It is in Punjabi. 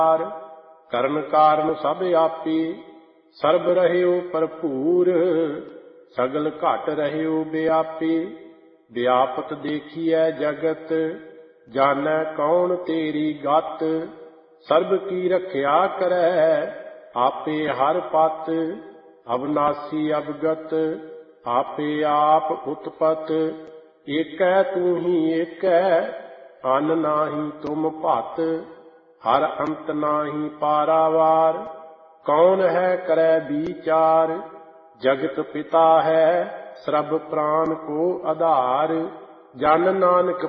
ਕਰਨ ਕਾਰਨ ਸਭ ਆਪੇ, ਸਰਬ ਰਹਿਓ ਭਰਪੂਰ। ਸਗਲ ਘਟ ਰਹਿਓ ਵਿਆਪੇ, ਵਿਆਪਤ ਦੇਖੀਐ ਜਗਤ, ਜਾਣੈ ਕੌਣ ਤੇਰੀ ਗਤ। ਸਰਬ ਕੀ ਰਖਿਆ ਕਰੈ, ਆਪੇ ਹਰ ਪਤ, ਅਬਨਾਸੀ ਅਵਗਤ, ਆਪੇ ਆਪ ਉਤਪਤ। ਏਕੈ ਤੂੰ ਹੀ ਏਕੈ, ਅਨ ਨਾਹੀ ਤੁਮ ਭਤ, ਹਰ ਅੰਤ ਨਾਹੀ ਪਾਰਾਵਾਰ। ਕੌਣ ਹੈ ਕਰੈ ਬੀਚਾਰ, ਜਗਤ ਪਿਤਾ ਹੈ ਸਰਬ ਪ੍ਰਾਨ ਕੋ ਆਧਾਰ। ਜਨ ਨਾਨਕ